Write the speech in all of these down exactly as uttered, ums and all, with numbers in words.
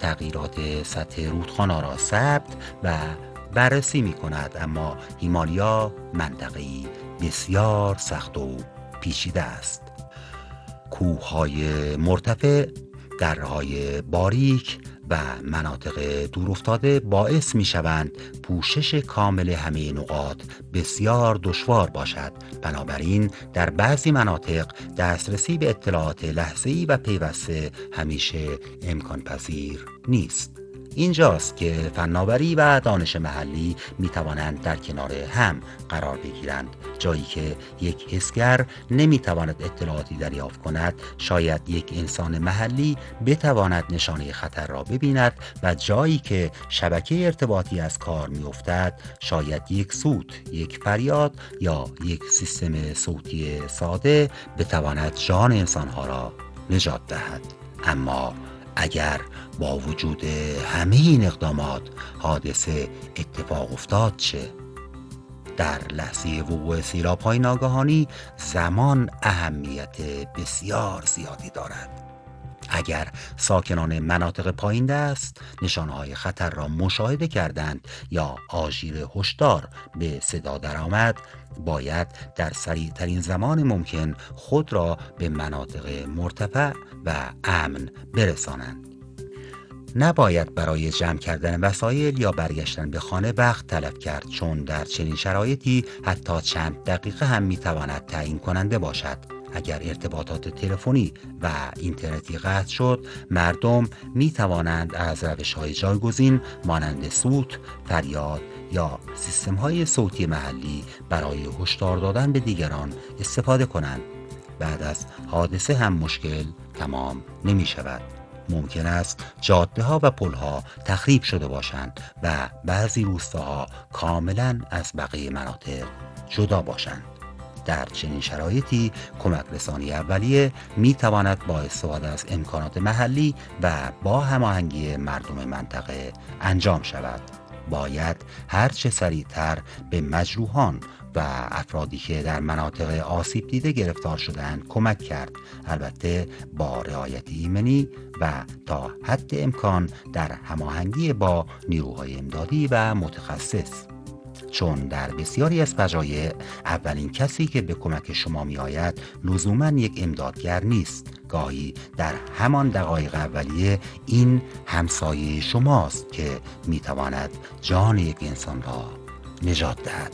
تغییرات سطح رودخانه را ثبت و بررسی می کند، اما هیمالیا منطقه‌ای بسیار سخت و پیچیده است. کوه‌های مرتفع، دره‌های باریک و مناطق دورافتاده باعث می شوند پوشش کامل همه نقاط بسیار دشوار باشد. بنابراین در بعضی مناطق دسترسی به اطلاعات لحظه‌ای و پیوسته همیشه امکان پذیر نیست. اینجاست که فناوری و دانش محلی می توانند در کنار هم قرار بگیرند. جایی که یک حسگر نمی تواند اطلاعاتی دریافت کند، شاید یک انسان محلی بتواند نشانه خطر را ببیند و جایی که شبکه ارتباطی از کار می افتد، شاید یک صوت، یک فریاد یا یک سیستم صوتی ساده بتواند جان انسانها را نجات دهد. اما اگر با وجود همه این اقدامات حادثه اتفاق افتاد چه؟ در لحظه وقوع سیلاب‌های ناگهانی زمان اهمیت بسیار زیادی دارد. اگر ساکنان مناطق پایین دست نشانه‌های خطر را مشاهده کردند یا آژیر هشدار به صدا درآمد، باید در سریعترین زمان ممکن خود را به مناطق مرتفع و امن برسانند. نباید برای جمع کردن وسایل یا برگشتن به خانه وقت تلف کرد، چون در چنین شرایطی حتی چند دقیقه هم میتواند تعیین کننده باشد. اگر ارتباطات تلفنی و اینترنتی قطع شد، مردم می توانند از روش‌های جایگزین مانند صوت، فریاد یا سیستم‌های صوتی محلی برای هشدار دادن به دیگران استفاده کنند. بعد از حادثه هم مشکل تمام نمی شود. ممکن است جاده‌ها و پل‌ها تخریب شده باشند و بعضی روستاها کاملاً از بقیه مناطق جدا باشند. در چنین شرایطی کمک رسانی اولیه می تواند با استفاده از امکانات محلی و با هماهنگی مردم منطقه انجام شود. باید هرچه سریعتر به مجروحان و افرادی که در مناطق آسیب دیده گرفتار شدند کمک کرد، البته با رعایت ایمنی و تا حد امکان در هماهنگی با نیروهای امدادی و متخصص. چون در بسیاری از فجایع اولین کسی که به کمک شما می آید لزوماً یک امدادگر نیست. گاهی در همان دقایق اولیه این همسایه شماست که می تواند جان یک انسان را نجات دهد.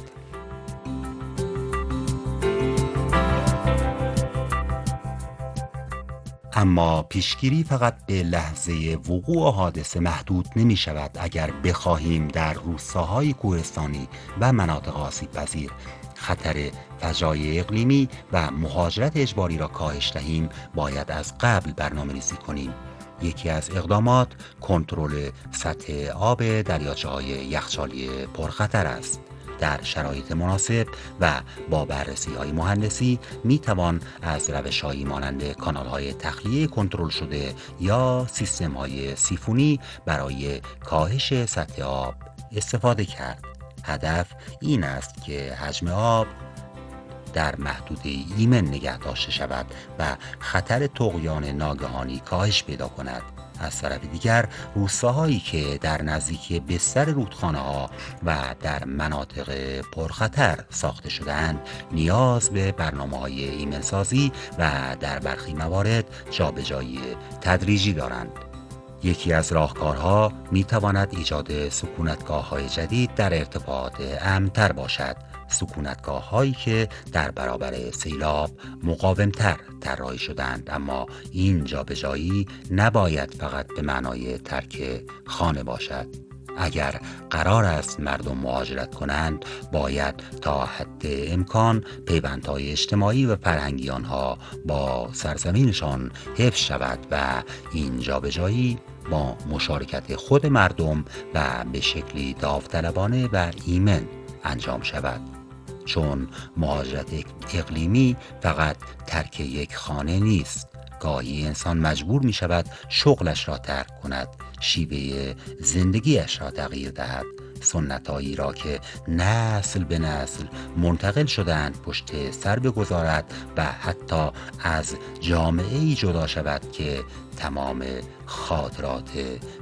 اما پیشگیری فقط به لحظه وقوع حادثه محدود نمی شود. اگر بخواهیم در روستاهای کوهستانی و مناطق آسیب پذیر خطر فجایع اقلیمی و مهاجرت اجباری را کاهش دهیم، باید از قبل برنامه‌ریزی کنیم. یکی از اقدامات کنترل سطح آب دریاچه‌های یخچالی پرخطر است. در شرایط مناسب و با بررسی‌های مهندسی می توان از روش‌هایی مانند کانال‌های تخلیه کنترل شده یا سیستم‌های سیفونی برای کاهش سطح آب استفاده کرد. هدف این است که حجم آب در محدوده ایمن نگه داشته شود و خطر طغیان ناگهانی کاهش پیدا کند. از طرف دیگر روستاهایی که در نزدیکی بستر رودخانه‌ها و در مناطق پرخطر ساخته شده‌اند نیاز به برنامه‌های ایمن‌سازی و در برخی موارد جابجایی تدریجی دارند. یکی از راهکارها می تواند ایجاد سکونتگاه‌های جدید در ارتفاعات امن‌تر باشد. سکونتگاه هایی که در برابر سیلاب مقاومتر طراحی شدند، اما این جابجایی نباید فقط به معنای ترک خانه باشد. اگر قرار است مردم مهاجرت کنند، باید تا حد امکان پیوندهای اجتماعی و فرهنگی آنها با سرزمینشان حفظ شود و این جابجایی با مشارکت خود مردم و به شکلی داوطلبانه و ایمن انجام شود. چون مهاجرت اقلیمی فقط ترک یک خانه نیست. گاهی انسان مجبور می شود شغلش را ترک کند، شیوه زندگیش را تغییر دهد، سنتایی را که نسل به نسل منتقل شدند پشت سر بگذارد و حتی از جامعه‌ای جدا شود که تمام خاطرات